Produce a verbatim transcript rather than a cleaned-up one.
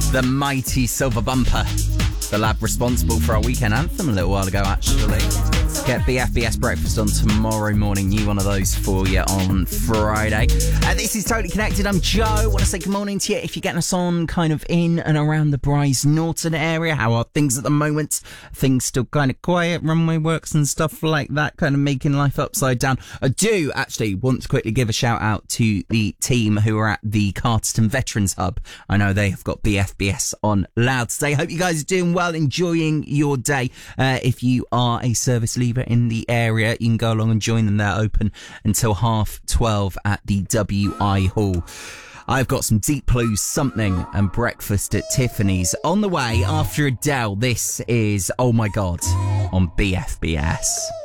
The mighty Silver Bumper, the lab responsible for our weekend anthem a little while ago, actually. Get B F B S Breakfast on tomorrow morning. New one of those for you on Friday. Uh, this is Totally Connected. I'm Joe. I want to say good morning to you. If you're getting us on kind of in and around the Bryce Norton area, how are things at the moment? Things still kind of quiet, runway works and stuff like that, kind of making life upside down. I do actually want to quickly give a shout out to the team who are at the Carterton Veterans Hub. I know they have got B F B S on loud today. Hope you guys are doing well, enjoying your day. Uh, if you are a service leaver in the area, you can go along and join them. They're open until half twelve at the W I Hall. I've got some Deep Blue Something and breakfast at Tiffany's on the way after Adele. This is Oh My God on B F B S.